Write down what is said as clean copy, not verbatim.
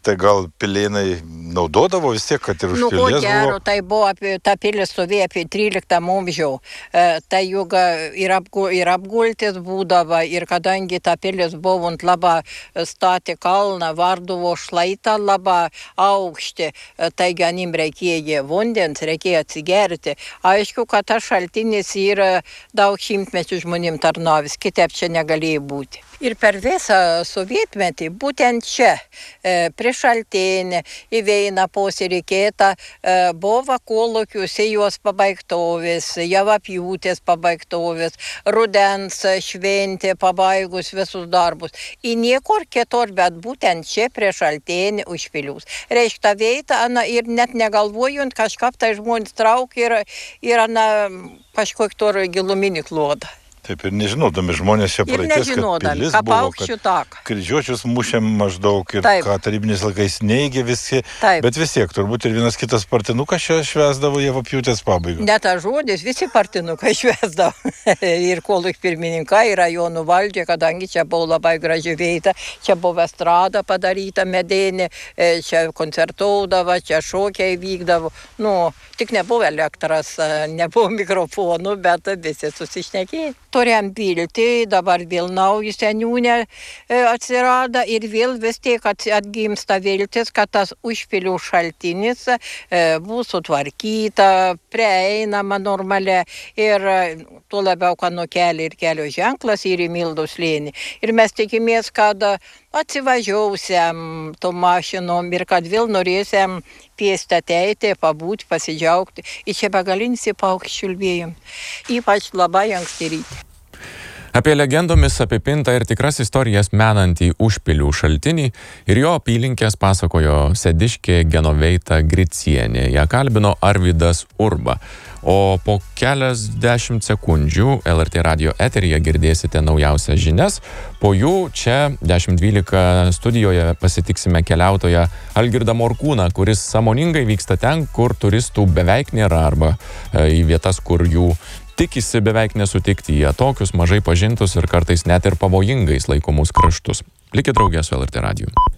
Tai gal pilėnai naudodavo vis tiek, kad ir už Ko pilies gero, buvo? tai buvo ta pilis stovėjo apie 13 amžių. Tai juk ir apgultis būdavo, ir kadangi ta pilis buvo ant labai statė kalną, varduvo šlaitą labai aukštį, tai ganim reikėjo vandens, reikėjo atsigerti. Aišku, kad tas šaltinis yra daug šimtmečių žmonėm tarnavęs, kitaip čia negalėjo būti. Ir per visą sovietmetį, būtent čia, prie šaltinį, į Veiną posirikėtą, buvo kolūkių sėjos pabaigtovės, javapjūtės pabaigtovės, rudens šventė pabaigus visus darbus. Į niekur kitur, bet būtent čia prie šaltinį užpilius. Reiškia, Veitą, ir net negalvojant, kažkaip tai žmonės traukia ir kažkokį turi giluminį klodą. Taip ir nežinodami žmonės čia praeities, kad pilis buvo, kad kryžiuočius mušėm maždaug ir ką tarybiniais laikais neigė visi, bet vis tiek turbūt ir vienas kitas partinukas čia švęsdavo javapjūtės pabaigą. Net tas žodis, visi partinukai švęsdavo. Ir kolūkių pirmininkai, ir rajonų valdžia, kadangi čia buvo labai graži Veita, čia buvo estrada padaryta medinė, čia koncertuodavo, čia šokiai vykdavo. Tik nebuvo elektros, nebuvo mikrofonų, bet visi susišnekėjo. Turėjom viltį, dabar vėl nauji seniūnė atsirado ir vėl vis tiek atgimsta viltis, kad tas užpilių šaltinis bus sutvarkyta, prieinama normaliai ir tuo labiau, kad nukelia ir kelio ženklas ir į Mildos slėnį. Ir mes tikimės, kad atsivažiausiam tom mašinom ir kad vėl norėsim pėsti ateiti, pabūti, pasidžiaugti. Ir čia begalinis paukščių čiulbėjom. Ypač labai anksti ryte. Apie legendomis apipintą ir tikras istorijas menantį užpilių šaltinį ir jo apylinkės pasakojo sediškė Genoveita Gricienė. Ją kalbino Arvydas Urba. O po keliasdešimt sekundžių LRT radio eteryje girdėsite naujausias žinias. Po jų čia 10:12 studijoje pasitiksime keliautoją Algirdą Morkūną, kuris sąmoningai vyksta ten, kur turistų beveik nėra, arba į vietas, kur jų tikisi beveik nesutikti į tokius mažai pažintus ir kartais net ir pavojingais laikomus kraštus. Likit drauge su LRT radiju.